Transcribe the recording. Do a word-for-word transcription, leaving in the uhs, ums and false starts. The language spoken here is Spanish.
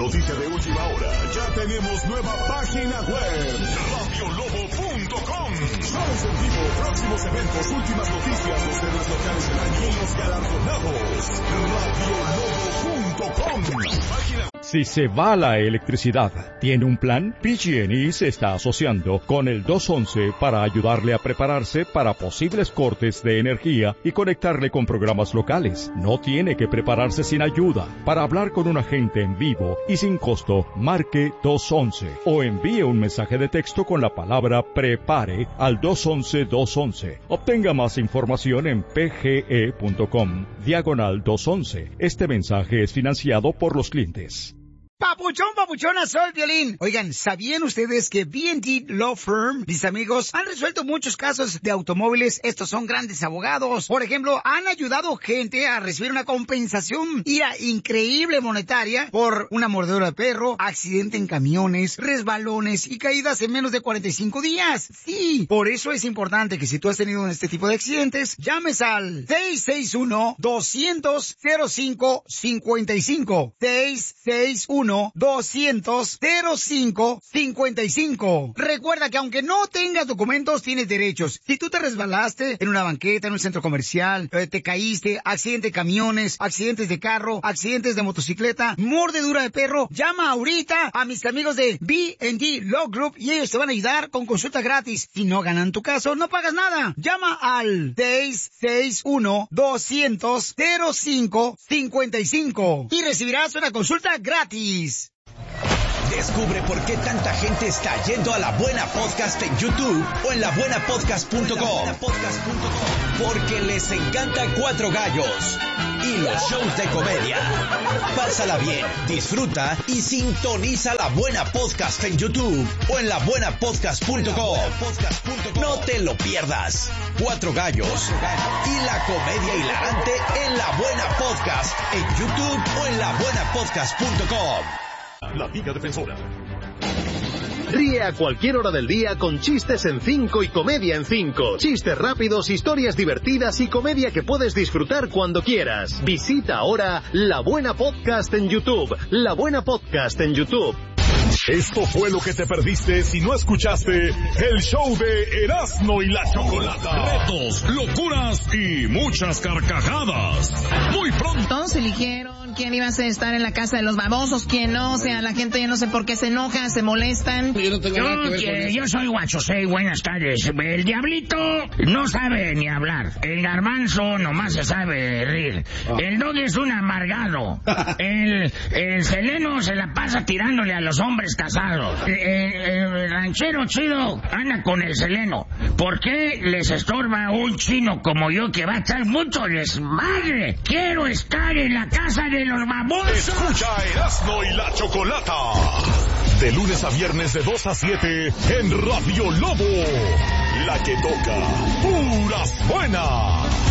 noticia de última hora, ya tenemos nueva página web, radio lobo punto com. Shows en vivo, próximos eventos, últimas noticias, los héroes locales del año y los galardonados. radio lobo punto com. Página... Si se va la electricidad, ¿tiene un plan? P G and E se está asociando con el dos once para ayudarle a prepararse para posibles cortes de energía y conectarle con programas locales. No tiene que prepararse sin ayuda. Para hablar con un agente en vivo y sin costo, marque dos once o envíe un mensaje de texto con la palabra prepare al dos once dos once. Obtenga más información en pge.com diagonal dos once. Este mensaje es financiado por los clientes. Papuchón, papuchona, soy Violín. Oigan, ¿sabían ustedes que B and D Law Firm, mis amigos, han resuelto muchos casos de automóviles? Estos son grandes abogados. Por ejemplo, han ayudado gente a recibir una compensación ira increíble monetaria por una mordedura de perro, accidente en camiones, resbalones y caídas en menos de cuarenta y cinco días. Sí, por eso es importante que si tú has tenido este tipo de accidentes, llames al seis seis uno, dos cero cero, cero cinco cinco cinco. seis seis uno, doscientos, cero cinco cincuenta y cinco. Recuerda que aunque no tengas documentos, tienes derechos. Si tú te resbalaste en una banqueta, en un centro comercial, eh, te caíste, accidente de camiones, accidentes de carro, accidentes de motocicleta, mordedura de perro, llama ahorita a mis amigos de B and D Law Group y ellos te van a ayudar con consulta gratis. Si no ganan tu caso, no pagas nada. Llama al seis seis uno, doscientos, cero cinco cincuenta y cinco y recibirás una consulta gratis. Descubre por qué tanta gente está yendo a La Buena Podcast en YouTube o en la buena podcast punto com. Porque les encanta Cuatro Gallos y los shows de comedia. Pásala bien, disfruta y sintoniza La Buena Podcast en YouTube o en la buena podcast punto com. No te lo pierdas. Cuatro Gallos y la comedia hilarante en La Buena Podcast en YouTube o en la buena podcast punto com. La Liga Defensora. Ríe a cualquier hora del día con chistes en cinco y comedia en cinco. Chistes rápidos, historias divertidas y comedia que puedes disfrutar cuando quieras. Visita ahora La Buena Podcast en YouTube. La Buena Podcast en YouTube. Esto fue lo que te perdiste si no escuchaste el show de Erasmo y la Chocolata. Retos, locuras y muchas carcajadas. Muy pronto. Todos eligieron quién iba a estar en la casa de los babosos, quién no. O sea, la gente ya no sé por qué se enoja, se molestan. Yo no tengo yo, nada que ver que, con eso. Yo soy Guachosei, buenas tardes. El diablito no sabe ni hablar. El garbanzo nomás se sabe reír. Oh. El dog es un amargado. el, el seleno se la pasa tirándole a los hombres casados. El, el, el ranchero chido anda con el seleno. ¿Por qué les estorba un chino como yo que va a echar mucho desmadre? Quiero estar en la casa de los babosos. Escucha Erasmo y la Chocolata. De lunes a viernes de dos a siete en Radio Lobo. La que toca puras buenas.